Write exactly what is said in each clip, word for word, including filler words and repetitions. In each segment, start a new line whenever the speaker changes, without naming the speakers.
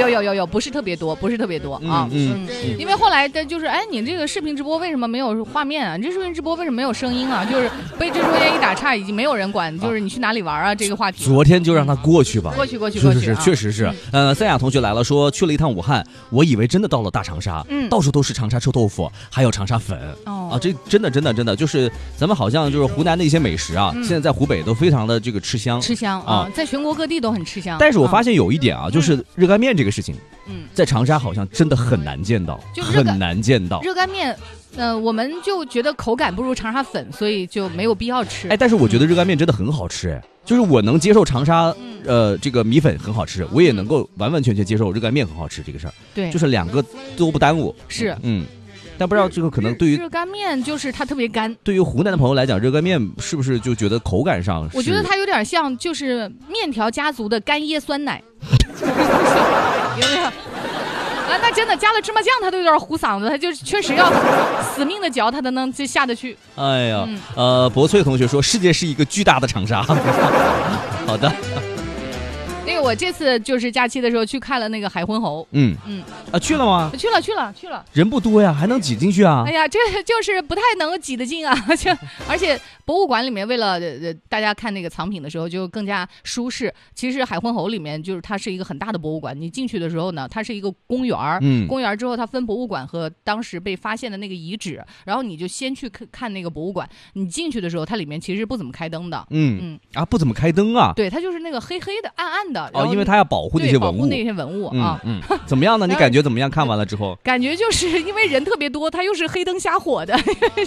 有有有有，不是特别多，不是特别多啊。嗯嗯。因为后来的就是，哎，你这个视频直播为什么没有画面啊？你这视频直播为什么没有声音啊？就是被这中间一打岔，已经没有人管，就是你去哪里玩啊？这个话题。
昨天就让他过去吧。
过去过去过去。
是是是，确实是。呃，三雅同学来了，说去了一趟武汉，我以为真的到了大长沙，嗯，到处都是长沙臭豆腐，还有长沙粉。哦。啊，这真的真的真的就是咱们好像就是湖南的一些美食啊，现在在湖北都非常的这个吃香。
吃香啊，在全国各地都很吃香。
但是我发现有一点啊，就是热干面这个事情，嗯，在长沙好像真的很难见到，很难见到
热干面。呃，我们就觉得口感不如长沙粉，所以就没有必要吃。
哎，但是我觉得热干面真的很好吃，哎，就是我能接受长沙，呃，这个米粉很好吃，我也能够完完全全接受热干面很好吃这个事儿。
对，
就是两个都不耽误。
是，
嗯。但不知道这个可能对于
热干面就是它特别干，
对于湖南的朋友来讲，热干面是不是就觉得口感上？
我觉得它有点像就是面条家族的干椰酸奶，有没有？啊，那真的加了芝麻酱，它都有点糊嗓子，它就确实要死命的嚼，它才能就下得去。
哎呀，嗯、呃，博翠同学说，世界是一个巨大的长沙。好的。
那个我这次就是假期的时候去看了那个海昏侯，
嗯嗯啊去了吗？
去了去了去了，
人不多呀，还能挤进去啊？
哎呀，这就是不太能挤得进啊，就而且博物馆里面为了、呃、大家看那个藏品的时候就更加舒适。其实海昏侯里面就是它是一个很大的博物馆，你进去的时候呢，它是一个公园，嗯，公园之后它分博物馆和当时被发现的那个遗址，然后你就先去看看那个博物馆。你进去的时候，它里面其实不怎么开灯的，
嗯嗯啊，不怎么开灯啊？
对，它就是那个黑黑的、暗暗的。
哦，因为它要保护那些文物，
保护那些文物啊。
嗯，嗯怎么样呢？你感觉怎么样？看完了之后，
感觉就是因为人特别多，它又是黑灯瞎火的，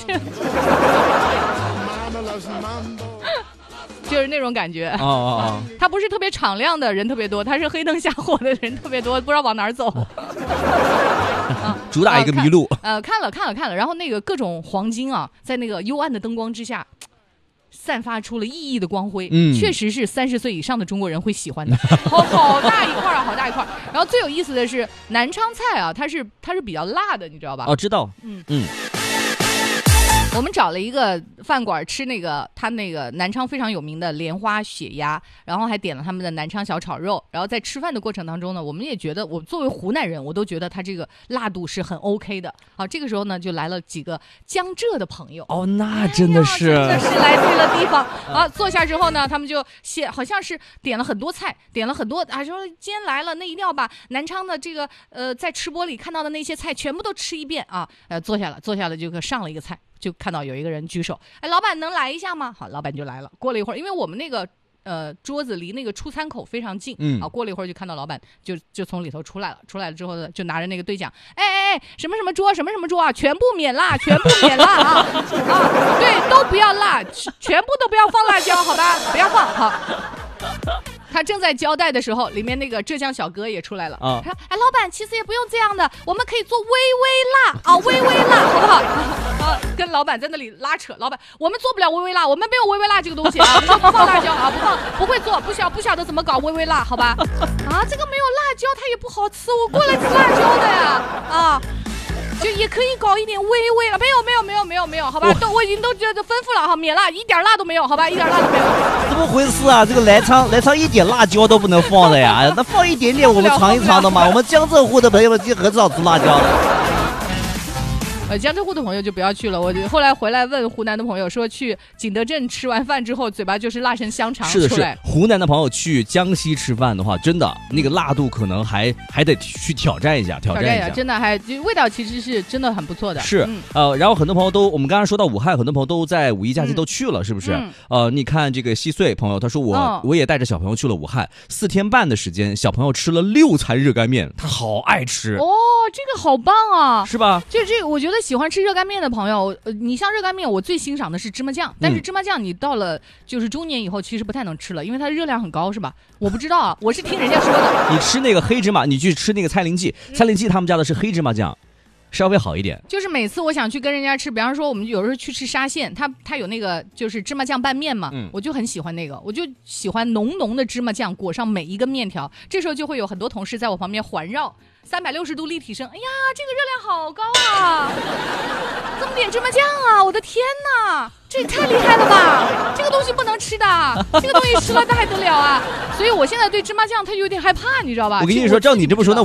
就是那种感觉。哦哦哦，它不是特别敞亮的人特别多，它是黑灯瞎火的人特别多，不知道往哪儿走。
啊、主打一个迷路。
呃，看了看了看了，然后那个各种黄金啊，在那个幽暗的灯光之下。散发出了熠熠的光辉，嗯，确实是三十岁以上的中国人会喜欢的，好好大一块啊，好大一块。然后最有意思的是南昌菜啊，它是它是比较辣的，你知道吧？
哦，知道，嗯嗯。
我们找了一个饭馆吃那个他那个南昌非常有名的莲花血鸭，然后还点了他们的南昌小炒肉。然后在吃饭的过程当中呢，我们也觉得，我作为湖南人，我都觉得他这个辣度是很 OK 的。好，这个时候呢，就来了几个江浙的朋友。
哦，那真的是，
哎、真的是来对了地方。啊，坐下之后呢，他们就写，好像是点了很多菜，点了很多啊，说今天来了，那一定要把南昌的这个呃在吃播里看到的那些菜全部都吃一遍啊。呃，坐下了，坐下了就上了一个菜。就看到有一个人举手，哎，老板能来一下吗？好，老板就来了。过了一会儿，因为我们那个呃桌子离那个出餐口非常近，嗯，啊，过了一会儿就看到老板就就从里头出来了。出来了之后呢，就拿着那个对讲，哎哎哎，什么什么桌，什么什么桌啊，全部免辣，全部免辣啊啊，对，都不要辣，全部都不要放辣椒，好吧，不要放，好。他正在交代的时候，里面那个浙江小哥也出来了。啊，他说：“哎，老板，其实也不用这样的，我们可以做微微辣啊，微微辣，好不好？”啊，跟老板在那里拉扯。老板，我们做不了微微辣，我们没有微微辣这个东西啊，不放辣椒啊，不放，不会做，不晓不晓得怎么搞微微辣，好吧？啊，这个没有辣椒，它也不好吃，我过来吃辣椒的呀，啊。就也可以搞一点微微了，没有没有没有没有没有，好吧，都我已经都这这吩咐了哈，免辣，一点辣都没有，好吧，一点辣都没有。
怎么回事啊？这个南昌南昌一点辣椒都不能放的呀？那放一点点，我们尝一尝的嘛。我们江浙沪的朋友们很少吃辣椒的。
呃，江浙沪的朋友就不要去了。我后来回来问湖南的朋友说，去景德镇吃完饭之后，嘴巴就是辣成香肠出来。
是的是，湖南的朋友去江西吃饭的话，真的那个辣度可能还还得去挑战一下，挑战一下，
一下真的还味道其实是真的很不错的。
是，嗯、呃，然后很多朋友都，我们刚刚说到武汉，很多朋友都在五一假期都去了，嗯、是不是？嗯、呃，你看这个稀碎朋友，他说我、哦、我也带着小朋友去了武汉，四天半的时间，小朋友吃了六餐热干面，他好爱吃。
哦，这个好棒啊，
是吧？
就这个，我觉得喜欢吃热干面的朋友，呃，你像热干面，我最欣赏的是芝麻酱，但是芝麻酱你到了就是中年以后，其实不太能吃了，因为它热量很高，是吧？我不知道啊，我是听人家说的。
你吃那个黑芝麻，你去吃那个蔡林记，蔡林记他们家的是黑芝麻酱。稍微好一点，
就是每次我想去跟人家吃，比方说我们有时候去吃沙县，他他有那个就是芝麻酱拌面嘛，嗯，我就很喜欢那个，我就喜欢浓浓的芝麻酱裹上每一个面条，这时候就会有很多同事在我旁边环绕，三百六十度立体声，哎呀，这个热量好高啊，这么点芝麻酱啊，我的天哪！这也太厉害了吧！这个东西不能吃的，这个东西吃了那还得了啊！所以我现在对芝麻酱它有点害怕，你知道吧？
我跟你说，照你这么说，那